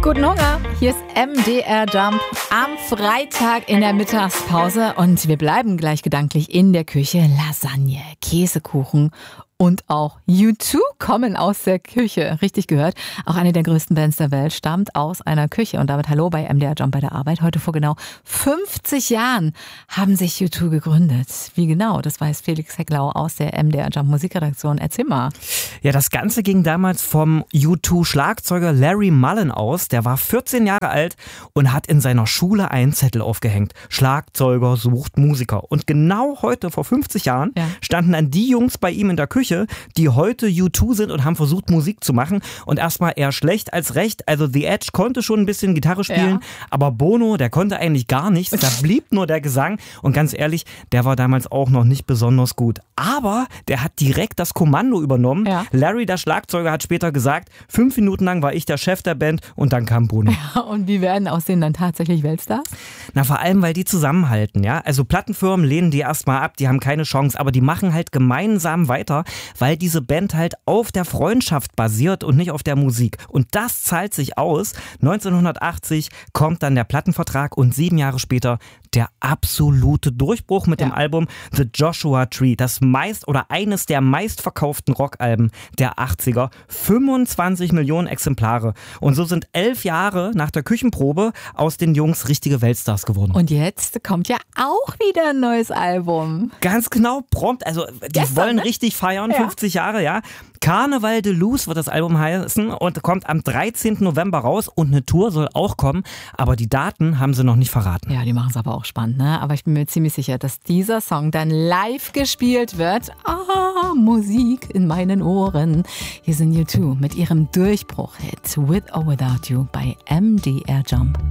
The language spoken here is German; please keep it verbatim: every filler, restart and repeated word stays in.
Guten Hunger, hier ist M D R Jump am Freitag in der Mittagspause und wir bleiben gleich gedanklich in der Küche. Lasagne, Käsekuchen und auch U zwei kommen aus der Küche. Richtig gehört, auch eine der größten Bands der Welt stammt aus einer Küche. Und damit hallo bei M D R Jump bei der Arbeit. Heute vor genau fünfzig Jahren haben sich U zwei gegründet. Wie genau, das weiß Felix Hecklau aus der M D R Jump Musikredaktion. Erzähl mal. Ja, das Ganze ging damals vom U zwei Schlagzeuger Larry Mullen aus. Der war vierzehn Jahre alt und hat in seiner Schule einen Zettel aufgehängt. Schlagzeuger sucht Musiker. Und genau heute, vor fünfzig Jahren, ja. standen dann die Jungs bei ihm in der Küche, die heute U zwei sind und haben versucht, Musik zu machen. Und erstmal eher schlecht als recht. Also The Edge konnte schon ein bisschen Gitarre spielen, ja. aber Bono, der konnte eigentlich gar nichts. Da blieb nur der Gesang. Und ganz ehrlich, der war damals auch noch nicht besonders gut. Aber der hat direkt das Kommando übernommen. Ja. Larry, der Schlagzeuger, hat später gesagt, fünf Minuten lang war ich der Chef der Band und dann kam Bono. Ja, und wie werden aus denen dann tatsächlich Weltstars? Na, vor allem, weil die zusammenhalten. Ja? Also Plattenfirmen lehnen die erstmal ab, die haben keine Chance, aber die machen halt gemeinsam weiter, weil diese Band halt auf der Freundschaft basiert und nicht auf der Musik. Und das zahlt sich aus. neunzehnhundertachtzig kommt dann der Plattenvertrag und sieben Jahre später der absolute Durchbruch mit ja. dem Album The Joshua Tree. Das meist oder eines der meistverkauften Rockalben der achtziger. fünfundzwanzig Millionen Exemplare. Und so sind elf Jahre nach der Küchenprobe aus den Jungs richtige Weltstars geworden. Und jetzt kommt ja auch wieder ein neues Album. Ganz genau, prompt. Also die Gestern, wollen ne? richtig feiern, ja. fünfzig Jahre, ja. Carnaval de Luz wird das Album heißen und kommt am dreizehnten November raus und eine Tour soll auch kommen, aber die Daten haben sie noch nicht verraten. Ja, die machen es aber auch spannend, ne? Aber ich bin mir ziemlich sicher, dass dieser Song dann live gespielt wird. Ah, Musik in meinen Ohren. Hier sind U zwei mit ihrem Durchbruch-Hit With or Without You bei M D R Jump.